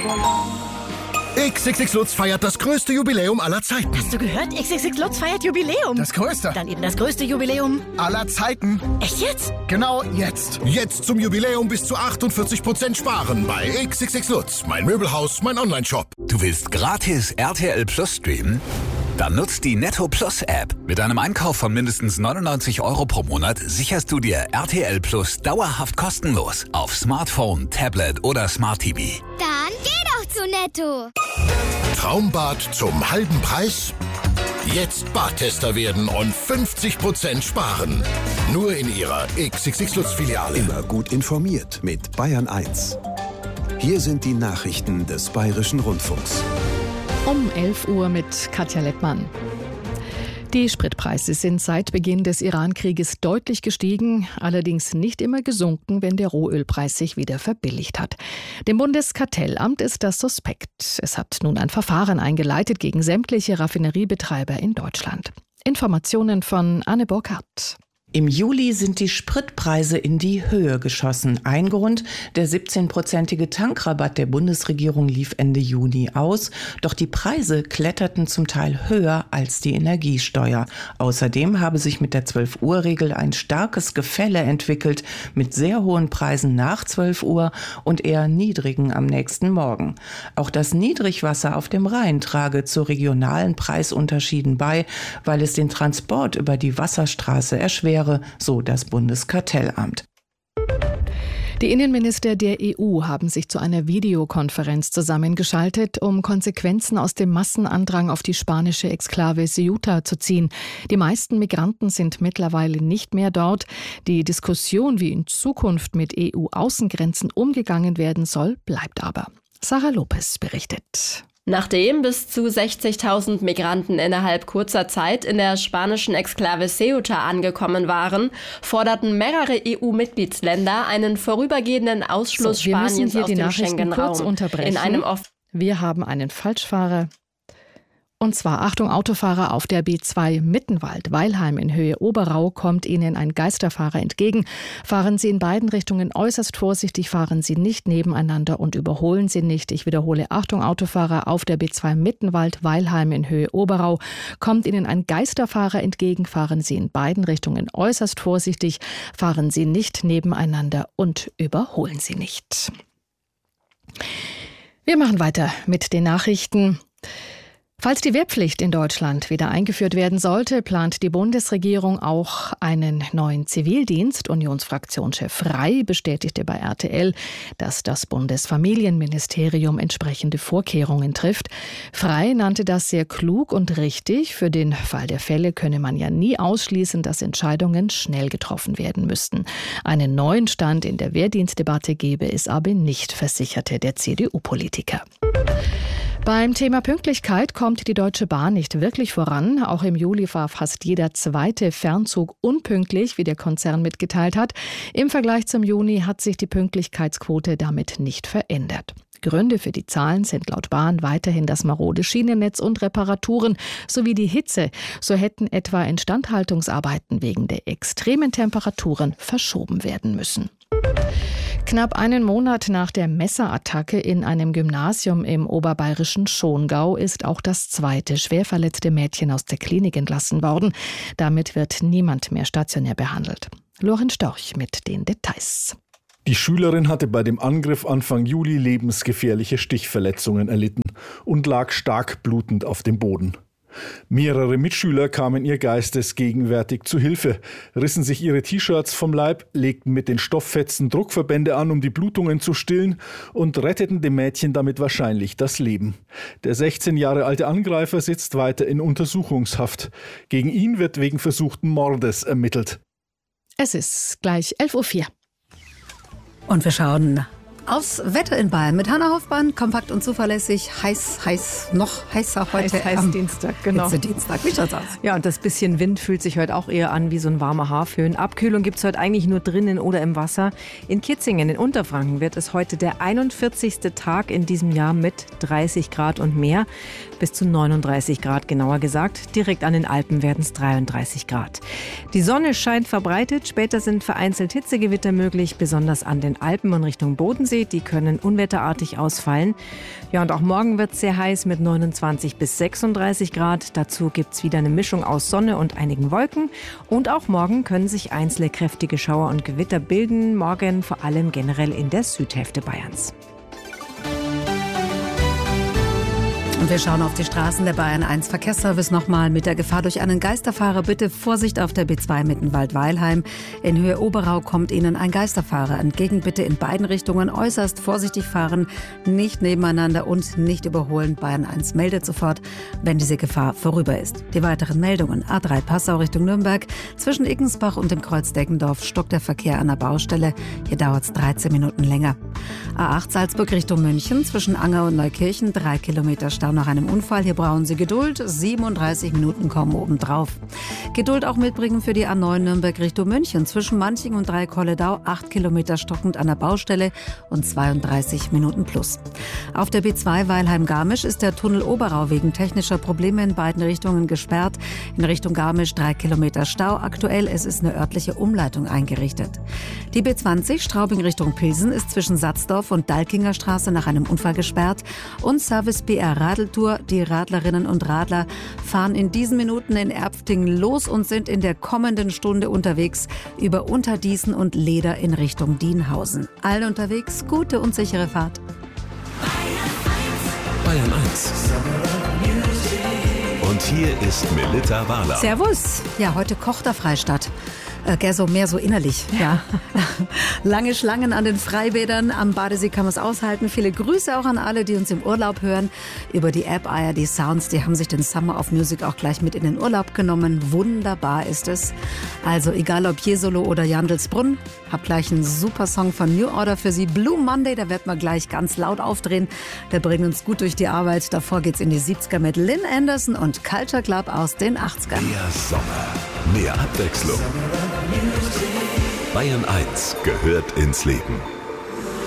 XXX Lutz feiert das größte Jubiläum aller Zeiten. Hast du gehört? XXX Lutz feiert Jubiläum. Das größte. Dann eben das größte Jubiläum aller Zeiten. Echt jetzt? Genau jetzt. Jetzt zum Jubiläum bis zu 48% sparen bei XXX Lutz. Mein Möbelhaus, mein Onlineshop. Du willst gratis RTL Plus streamen? Dann nutzt die Netto Plus App. Mit einem Einkauf von mindestens 99 € pro Monat sicherst du dir RTL Plus dauerhaft kostenlos auf Smartphone, Tablet oder Smart TV. Dann geh doch zu Netto. Traumbad zum halben Preis? Jetzt Badtester werden und 50% sparen. Nur in Ihrer XXX Lutz Filiale. Immer gut informiert mit Bayern 1. Hier sind die Nachrichten des Bayerischen Rundfunks. Um 11 Uhr mit Katja Lettmann. Die Spritpreise sind seit Beginn des Iran-Krieges deutlich gestiegen, allerdings nicht immer gesunken, wenn der Rohölpreis sich wieder verbilligt hat. Dem Bundeskartellamt ist das suspekt. Es hat nun ein Verfahren eingeleitet gegen sämtliche Raffineriebetreiber in Deutschland. Informationen von Anne Burkhardt. Im Juli sind die Spritpreise in die Höhe geschossen. Ein Grund, der 17-prozentige Tankrabatt der Bundesregierung lief Ende Juni aus. Doch die Preise kletterten zum Teil höher als die Energiesteuer. Außerdem habe sich mit der 12-Uhr-Regel ein starkes Gefälle entwickelt, mit sehr hohen Preisen nach 12 Uhr und eher niedrigen am nächsten Morgen. Auch das Niedrigwasser auf dem Rhein trage zu regionalen Preisunterschieden bei, weil es den Transport über die Wasserstraße erschwere, so das Bundeskartellamt. Die Innenminister der EU haben sich zu einer Videokonferenz zusammengeschaltet, um Konsequenzen aus dem Massenandrang auf die spanische Exklave Ceuta zu ziehen. Die meisten Migranten sind mittlerweile nicht mehr dort. Die Diskussion, wie in Zukunft mit EU-Außengrenzen umgegangen werden soll, bleibt aber. Sarah Lopez berichtet. Nachdem bis zu 60.000 Migranten innerhalb kurzer Zeit in der spanischen Exklave Ceuta angekommen waren, forderten mehrere EU-Mitgliedsländer einen vorübergehenden Ausschluss Spaniens aus dem Schengen-Raum. Wir haben einen Falschfahrer. Und zwar, Achtung, Autofahrer auf der B2 Mittenwald-Weilheim in Höhe Oberau kommt Ihnen ein Geisterfahrer entgegen. Fahren Sie in beiden Richtungen äußerst vorsichtig, fahren Sie nicht nebeneinander und überholen Sie nicht. Ich wiederhole, Achtung, Autofahrer auf der B2 Mittenwald-Weilheim in Höhe Oberau kommt Ihnen ein Geisterfahrer entgegen. Fahren Sie in beiden Richtungen äußerst vorsichtig, fahren Sie nicht nebeneinander und überholen Sie nicht. Wir machen weiter mit den Nachrichten. Falls die Wehrpflicht in Deutschland wieder eingeführt werden sollte, plant die Bundesregierung auch einen neuen Zivildienst. Unionsfraktionschef Frey bestätigte bei RTL, dass das Bundesfamilienministerium entsprechende Vorkehrungen trifft. Frey nannte das sehr klug und richtig. Für den Fall der Fälle könne man ja nie ausschließen, dass Entscheidungen schnell getroffen werden müssten. Einen neuen Stand in der Wehrdienstdebatte gebe es aber nicht, versicherte der CDU-Politiker. Beim Thema Pünktlichkeit kommt die Deutsche Bahn nicht wirklich voran. Auch im Juli war fast jeder zweite Fernzug unpünktlich, wie der Konzern mitgeteilt hat. Im Vergleich zum Juni hat sich die Pünktlichkeitsquote damit nicht verändert. Gründe für die Zahlen sind laut Bahn weiterhin das marode Schienennetz und Reparaturen sowie die Hitze. So hätten etwa Instandhaltungsarbeiten wegen der extremen Temperaturen verschoben werden müssen. Knapp einen Monat nach der Messerattacke in einem Gymnasium im oberbayerischen Schongau ist auch das zweite schwer verletzte Mädchen aus der Klinik entlassen worden. Damit wird niemand mehr stationär behandelt. Lorenz Storch mit den Details. Die Schülerin hatte bei dem Angriff Anfang Juli lebensgefährliche Stichverletzungen erlitten und lag stark blutend auf dem Boden. Mehrere Mitschüler kamen ihr geistesgegenwärtig zu Hilfe, rissen sich ihre T-Shirts vom Leib, legten mit den Stofffetzen Druckverbände an, um die Blutungen zu stillen und retteten dem Mädchen damit wahrscheinlich das Leben. Der 16 Jahre alte Angreifer sitzt weiter in Untersuchungshaft. Gegen ihn wird wegen versuchten Mordes ermittelt. Es ist gleich 11.04 Uhr. Und wir schauen aufs Wetter in Bayern mit Hanna Hoffmann, kompakt und zuverlässig, heiß, noch heißer heute heiß am Dienstag, genau. Dienstag. Wie schaut's aus? Ja, und das bisschen Wind fühlt sich heute auch eher an wie so ein warmer Haarföhn. Abkühlung gibt es heute eigentlich nur drinnen oder im Wasser. In Kitzingen in Unterfranken wird es heute der 41. Tag in diesem Jahr mit 30 Grad und mehr. Bis zu 39 Grad genauer gesagt. Direkt an den Alpen werden es 33 Grad. Die Sonne scheint verbreitet. Später sind vereinzelt Hitzegewitter möglich, besonders an den Alpen und Richtung Bodensee. Ostsee, die können unwetterartig ausfallen. Ja, und auch morgen wird es sehr heiß mit 29 bis 36 Grad. Dazu gibt es wieder eine Mischung aus Sonne und einigen Wolken. Und auch morgen können sich einzelne kräftige Schauer und Gewitter bilden. Morgen vor allem generell in der Südhälfte Bayerns. Und wir schauen auf die Straßen der Bayern 1 Verkehrsservice nochmal mit der Gefahr durch einen Geisterfahrer. Bitte Vorsicht auf der B2 Mittenwald-Weilheim. In Höhe Oberau kommt Ihnen ein Geisterfahrer entgegen. Bitte in beiden Richtungen äußerst vorsichtig fahren, nicht nebeneinander und nicht überholen. Bayern 1 meldet sofort, wenn diese Gefahr vorüber ist. Die weiteren Meldungen: A3 Passau Richtung Nürnberg. Zwischen Iggensbach und dem Kreuz Deggendorf stockt der Verkehr an der Baustelle. Hier dauert es 13 Minuten länger. A8 Salzburg Richtung München. Zwischen Anger und Neukirchen 3 Kilometer Stau nach einem Unfall. Hier brauchen Sie Geduld. 37 Minuten kommen obendrauf. Geduld auch mitbringen für die A9 Nürnberg Richtung München. Zwischen Manching und Dreikolledau 8 Kilometer stockend an der Baustelle und 32 Minuten plus. Auf der B2 Weilheim-Garmisch ist der Tunnel Oberau wegen technischer Probleme in beiden Richtungen gesperrt. In Richtung Garmisch 3 Kilometer Stau. Aktuell es ist eine örtliche Umleitung eingerichtet. Die B20 Straubing Richtung Pilsen ist zwischen Satzdorf und Dalkinger Straße nach einem Unfall gesperrt. Und Service BR Radeltour. Die Radlerinnen und Radler fahren in diesen Minuten in Erpftingen los und sind in der kommenden Stunde unterwegs über Unterdießen und Leder in Richtung Dienhausen. Allen unterwegs gute und sichere Fahrt. Bayern 1. Und hier ist Melitta Wahler. Servus. Ja, heute kocht der Freistadt. Mehr so innerlich, ja. Lange Schlangen an den Freibädern, am Badesee kann man es aushalten. Viele Grüße auch an alle, die uns im Urlaub hören. Über die App ARD Sounds, die haben sich den Summer of Music auch gleich mit in den Urlaub genommen. Wunderbar ist es. Also egal ob Jesolo oder Jandelsbrunn, hab gleich einen super Song von New Order für Sie. Blue Monday, da wird man gleich ganz laut aufdrehen. Der bringt uns gut durch die Arbeit. Davor geht's in die 70er mit Lynn Anderson und Culture Club aus den 80ern. Mehr Sommer, mehr Abwechslung. Bayern 1 gehört ins Leben.